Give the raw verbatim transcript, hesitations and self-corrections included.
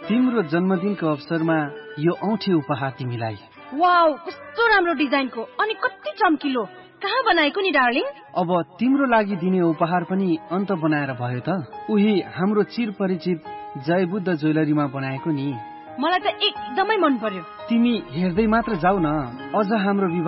तिम्रो जन्मदिनको अवसरमा यो औँठी उपहार तिमीलाई। वाउ, कस्तो राम्रो डिजाइनको अनि कति चम्किलो। कहाँ बनाएको नि डार्लिङ? अब तिम्रो लागि दिने उपहार पनि अन्त बनाएर भयो त। उही हाम्रो चिरपरिचित जयबुद्ध ज्वेलरीमा बनाएको नि। मलाई त एकदमै मन पर्यो। तिमी हेर्दै मात्र जाऊ न, अझ हाम्रो